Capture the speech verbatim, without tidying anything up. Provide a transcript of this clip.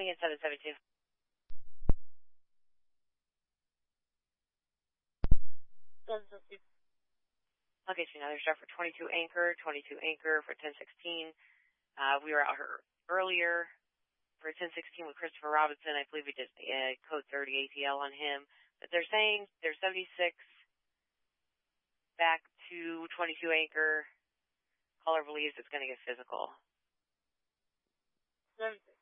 coming in seven seven two. Okay, so another start for twenty-two Anchor, twenty-two Anchor for ten sixteen. Uh, we were out here earlier for ten sixteen with Christopher Robinson. I believe we did uh, code thirty A T L on him. But they're saying there's seventy-six back to twenty-two Anchor. Caller believes it's going to get physical. seventy-six.